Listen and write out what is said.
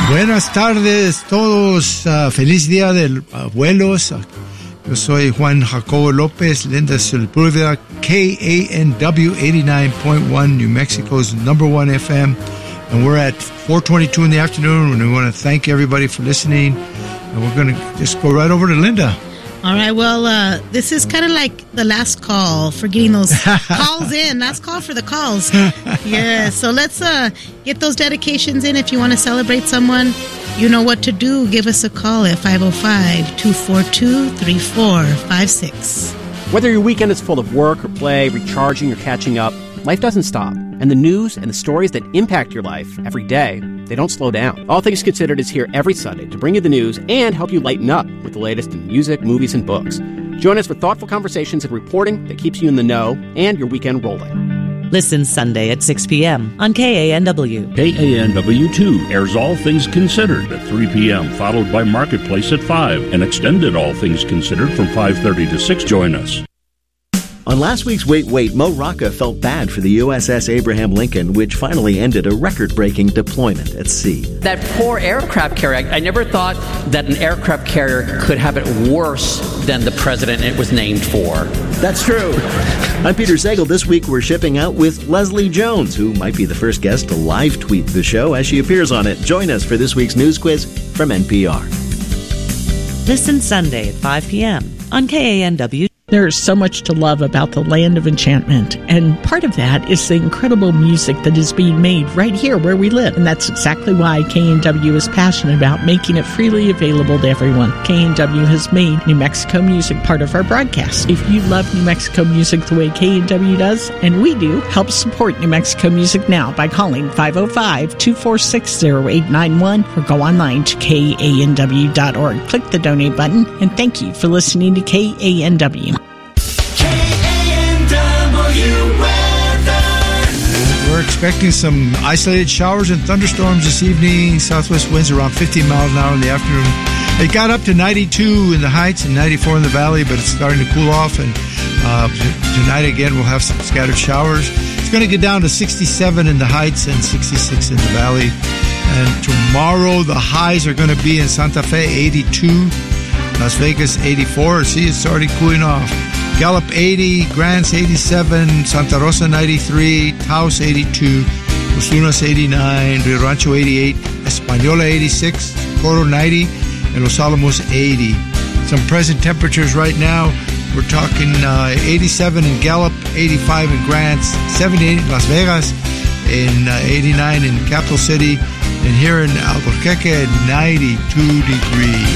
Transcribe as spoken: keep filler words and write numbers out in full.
Buenas tardes todos, uh, feliz día del abuelos. Yo soy Juan Jacobo Lopez, Linda Sepulveda, K A N W eighty-nine point one, New Mexico's number one F M. And we're at four twenty-two in the afternoon, and we want to thank everybody for listening. And we're going to just go right over to Linda. All right, well, uh, this is kind of like the last call for getting those calls in. Last call for the calls. Yeah, so let's uh, get those dedications in. If you want to celebrate someone, you know what to do. Give us a call at five oh five, two four two, three four five six. Whether your weekend is full of work or play, recharging or catching up, life doesn't stop. And the news and the stories that impact your life every day, they don't slow down. All Things Considered is here every Sunday to bring you the news and help you lighten up with the latest in music, movies, and books. Join us for thoughtful conversations and reporting that keeps you in the know and your weekend rolling. Listen Sunday at six p.m. on K A N W. K A N W two airs All Things Considered at three p.m., followed by Marketplace at five, and extended All Things Considered from five thirty to six. Join us. On last week's Wait, Wait, Mo Rocca felt bad for the U S S Abraham Lincoln, which finally ended a record-breaking deployment at sea. That poor aircraft carrier, I never thought that an aircraft carrier could have it worse than the president it was named for. That's true. I'm Peter Sagal. This week we're shipping out with Leslie Jones, who might be the first guest to live tweet the show as she appears on it. Join us for this week's news quiz from N P R. Listen Sunday at five p.m. on K A N W. There's so much to love about the Land of Enchantment, and part of that is the incredible music that is being made right here where we live, and that's exactly why K A N W is passionate about making it freely available to everyone. K A N W has made New Mexico music part of our broadcast. If you love New Mexico music the way K A N W does, and we do, help support New Mexico music now by calling five oh five, two four six, oh eight nine one or go online to K A N W dot org. Click the donate button, and thank you for listening to K A N W. We're expecting some isolated showers and thunderstorms this evening. Southwest winds around fifteen miles an hour in the afternoon. It got up to ninety-two in the Heights and ninety-four in the Valley, but it's starting to cool off. And uh, tonight, again, we'll have some scattered showers. It's going to get down to sixty-seven in the Heights and sixty-six in the Valley. And tomorrow, the highs are going to be in Santa Fe, eighty-two. Las Vegas, eighty-four. See, it's already cooling off. Gallup, eighty. Grants, eighty-seven. Santa Rosa, ninety-three. Taos, eighty-two. Los Lunas, eighty-nine. Rio Rancho, eighty-eight. Española, eighty-six. Coro, ninety. And Los Alamos, eighty. Some present temperatures right now. We're talking uh, eighty-seven in Gallup, eighty-five in Grants, seventy-eight in Las Vegas, and uh, eighty-nine in Capital City. And here in Albuquerque, ninety-two degrees.